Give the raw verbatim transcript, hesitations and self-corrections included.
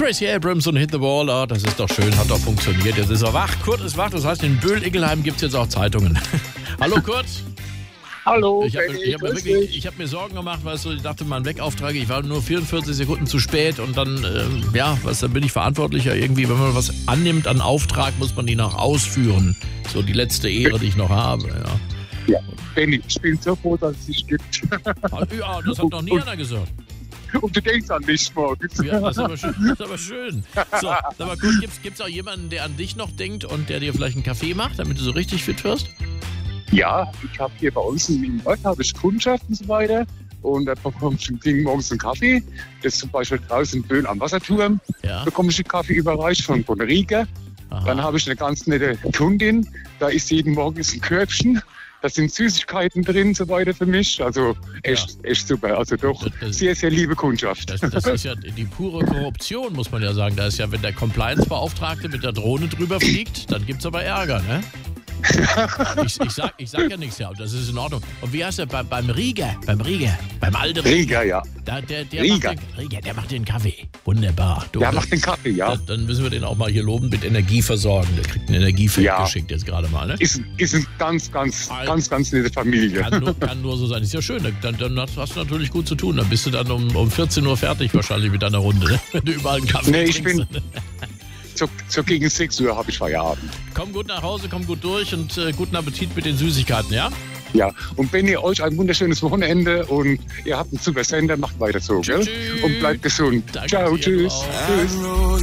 Tracy Abrams und Hit the Wall, oh, das ist doch schön, hat doch funktioniert. Jetzt ist er wach, Kurt ist wach, das heißt, in Böhl-Ickelheim gibt es jetzt auch Zeitungen. Hallo Kurt. Hallo, Ich habe mir, hab mir, wirklich, ich hab mir Sorgen gemacht, weißt du, ich dachte, mein Wegauftrag, ich war nur vierundvierzig Sekunden zu spät und dann, ähm, ja, was, dann bin ich verantwortlicher irgendwie, wenn man was annimmt an Auftrag, muss man die noch ausführen. So die letzte Ehre, die ich noch habe, ja. Ja, Benni, ich bin so froh, dass es dich gibt. Ja, das hat noch nie einer gesagt. Und du denkst an mich morgens. Ja, das ist aber schön. Das ist aber schön. So, sag mal, gut, gibt's, gibt's auch jemanden, der an dich noch denkt und der dir vielleicht einen Kaffee macht, damit du so richtig fit wirst? Ja, ich habe hier bei uns im Ort habe ich Kundschaft und so weiter. Und da bekomme ich morgens einen Kaffee. Das ist zum Beispiel draußen in Böhl am Wasserturm. Ja. Bekomme ich den Kaffee überreicht von, von Riga. Aha. Dann habe ich eine ganz nette Kundin. Da ist jeden Morgen ein Körbchen. Da sind Süßigkeiten drin und so weiter für mich. Also echt, ja. echt super. Also doch das, sehr, sehr liebe Kundschaft. Das, das ist ja die pure Korruption, muss man ja sagen. Da ist ja, wenn der Compliance-Beauftragte mit der Drohne drüber fliegt, dann gibt es aber Ärger, ne? ich, ich, sag, ich sag ja nichts, ja, das ist in Ordnung. Und wie heißt der bei, beim Rieger? Beim Rieger? Beim alten Rieger, ja. Da, der, der, Rieger. Macht den, Rieger, der macht den Kaffee. Wunderbar. Du, der macht den Kaffee, ja. Da, dann müssen wir den auch mal hier loben mit Energie versorgen. Der kriegt ein Energiefeld ja. geschickt jetzt gerade mal, ne? Ist, ist eine ganz, ganz, also, ganz, ganz nette Familie. Kann nur, kann nur so sein. Ist ja schön. Dann, dann hast du natürlich gut zu tun. Dann bist du dann um, um vierzehn Uhr fertig wahrscheinlich mit deiner Runde, ne? Wenn du überall einen Kaffee nee, trinkst. Ich bin so, so gegen sechs Uhr habe ich Feierabend. Komm gut nach Hause, komm gut durch und äh, guten Appetit mit den Süßigkeiten, ja? Ja, und wenn ihr euch ein wunderschönes Wochenende und ihr habt einen super Sender, macht weiter so, gell? Und bleibt gesund. Danke Ciao, dir, tschüss. Tschüss.